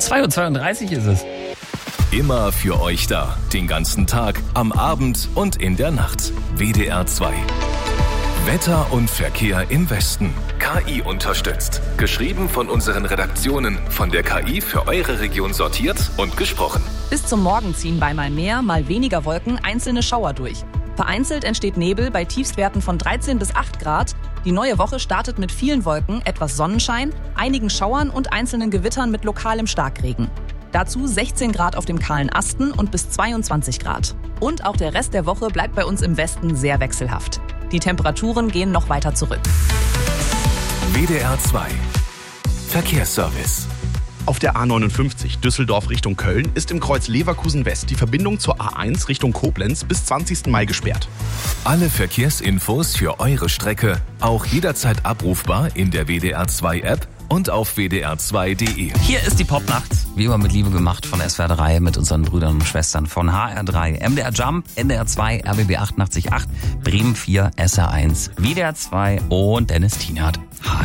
2:32 ist es. Immer für euch da. Den ganzen Tag, am Abend und in der Nacht. WDR 2. Wetter und Verkehr im Westen. KI unterstützt. Geschrieben von unseren Redaktionen. Von der KI für eure Region sortiert und gesprochen. Bis zum Morgen ziehen bei mal mehr, mal weniger Wolken einzelne Schauer durch. Vereinzelt entsteht Nebel bei Tiefstwerten von 13 bis 8 Grad. Die neue Woche startet mit vielen Wolken, etwas Sonnenschein, einigen Schauern und einzelnen Gewittern mit lokalem Starkregen. Dazu 16 Grad auf dem kahlen Asten und bis 22 Grad. Und auch der Rest der Woche bleibt bei uns im Westen sehr wechselhaft. Die Temperaturen gehen noch weiter zurück. WDR 2. Verkehrsservice. Auf der A59 Düsseldorf Richtung Köln ist im Kreuz Leverkusen West die Verbindung zur A1 Richtung Koblenz bis 20. Mai gesperrt. Alle Verkehrsinfos für eure Strecke auch jederzeit abrufbar in der WDR 2 App und auf wdr2.de. Hier ist die Popnacht, wie immer mit Liebe gemacht von SWR 3 mit unseren Brüdern und Schwestern von HR3, MDR Jump, NDR 2, RBB 88.8, Bremen 4, SR1, WDR 2 und Dennis Tienert. Hi.